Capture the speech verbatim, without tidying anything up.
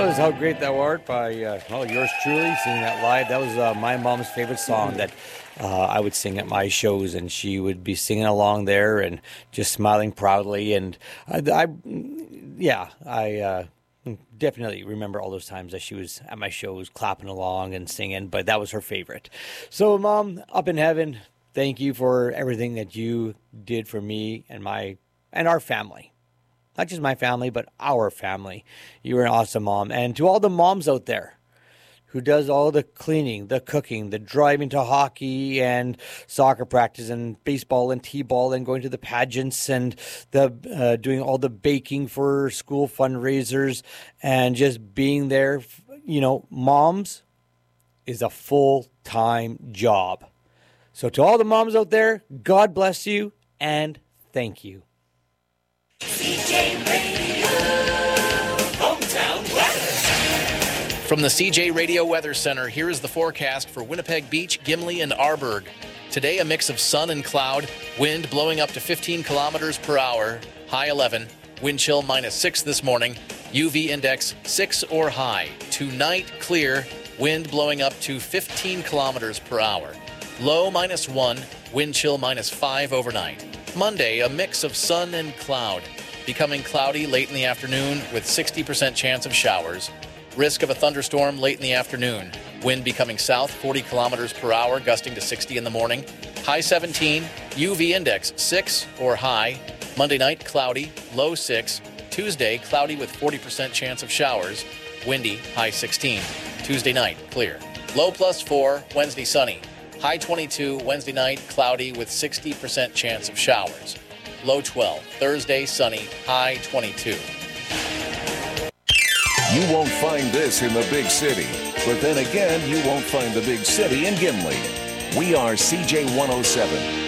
was How Great Thou Art by uh, well, yours truly, singing that live. That was uh, my mom's favorite song that uh, I would sing at my shows, and she would be singing along there and just smiling proudly. And I, I yeah, I uh, definitely remember all those times that she was at my shows clapping along and singing, but that was her favorite. So, Mom, up in heaven, thank you for everything that you did for me and my and our family. Not just my family, but our family. You were an awesome mom. And to all the moms out there who does all the cleaning, the cooking, the driving to hockey and soccer practice and baseball and t-ball and going to the pageants and the uh, doing all the baking for school fundraisers and just being there. You know, moms is a full-time job. So to all the moms out there, God bless you and thank you. C J Radio, hometown weather. From the C J Radio Weather Center, here is the forecast for Winnipeg Beach, Gimli, and Arborg. Today, a mix of sun and cloud, wind blowing up to fifteen kilometers per hour, high eleven, wind chill minus six this morning, U V index six or high. Tonight, clear, wind blowing up to fifteen kilometers per hour, low minus one, wind chill minus five overnight. Monday, a mix of sun and cloud, becoming cloudy late in the afternoon with sixty percent chance of showers. Risk of a thunderstorm late in the afternoon. Wind becoming south forty kilometers per hour, gusting to sixty in the morning. High seventeen, U V index six or high. Monday night, cloudy, low six. Tuesday, cloudy with forty percent chance of showers. Windy, high sixteen. Tuesday night, clear. Low plus four, Wednesday sunny. High twenty-two, Wednesday night, cloudy with sixty percent chance of showers. Low twelve, Thursday, sunny, high twenty-two. You won't find this in the big city, but then again, you won't find the big city in Gimli. We are C J one oh seven.